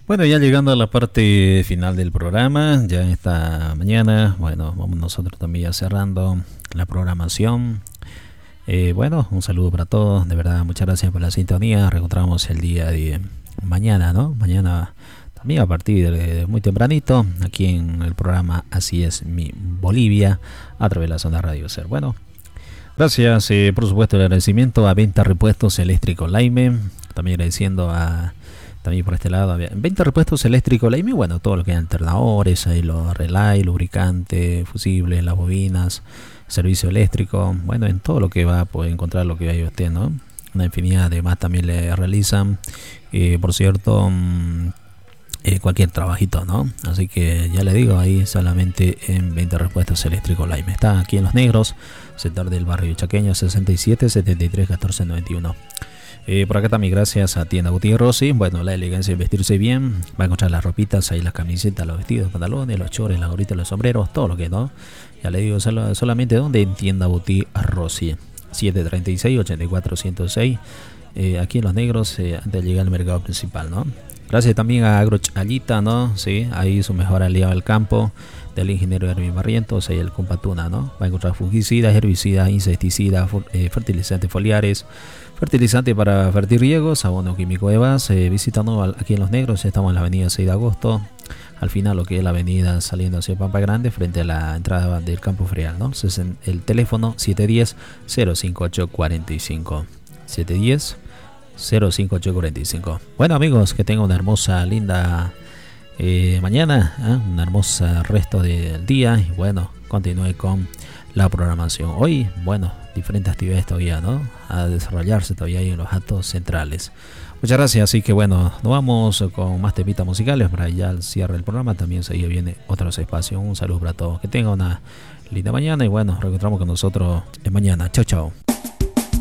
Bueno, ya llegando a la parte final del programa, ya esta mañana, bueno, vamos nosotros también ya cerrando la programación. Bueno, un saludo para todos, de verdad, muchas gracias por la sintonía. Reencontramos el día de mañana, ¿no? Mañana también a partir de muy tempranito, aquí en el programa Así es mi Bolivia, a través de la zona Radio Ser. Bueno, gracias, por supuesto, el agradecimiento a Venta Repuestos Eléctrico Laime, también agradeciendo a también por este lado, había 20 repuestos eléctricos, Laime, bueno, todo lo que hay alternadores, ahí los relay, lubricante, fusibles, las bobinas, servicio eléctrico, bueno, en todo lo que va a poder encontrar lo que hay usted, ¿no? Una infinidad de más también le realizan, por cierto, cualquier trabajito, ¿no? Así que ya le digo, ahí solamente en 20 repuestos eléctricos Laime. Está aquí en Los Negros, sector del barrio Chaqueño, 67 73 14 91. Por acá también gracias a Tienda Gutiérrez Rossi. Bueno, la elegancia de vestirse bien. Va a encontrar las ropitas, ahí las camisetas, los vestidos, los pantalones, los chores, las gorritas, los sombreros, todo lo que no. Ya le digo, solamente donde en Tienda Gutiérrez Rossi. 736 84 106. Aquí en Los Negros, antes de llegar al mercado principal, ¿no? Gracias también a Agrochayita, ¿no? Sí, ahí su mejor aliado al campo, del ingeniero Hermin Barrientos, ahí el Compatuna, ¿no? Va a encontrar fungicidas, herbicidas, insecticidas, fertilizantes foliares, fertilizante para fertirriegos, abono químico de base. Visitando aquí en Los Negros, estamos en la avenida 6 de agosto, al final lo que es la avenida saliendo hacia Pampa Grande, frente a la entrada del campo Freal, ¿no? Entonces, el teléfono 710-05845. 710-05845. Bueno, amigos, que tengan una hermosa, linda mañana, un hermoso resto del día. Y bueno, continúe con la programación. Hoy, bueno, diferentes actividades todavía, ¿no? A desarrollarse todavía ahí en los actos centrales. Muchas gracias, así que bueno, nos vamos con más temitas musicales para ya al cierre del programa. También seguir viene otros espacios. Un saludo para todos, que tengan una linda mañana y bueno, nos reencontramos con nosotros mañana. Chao, chao.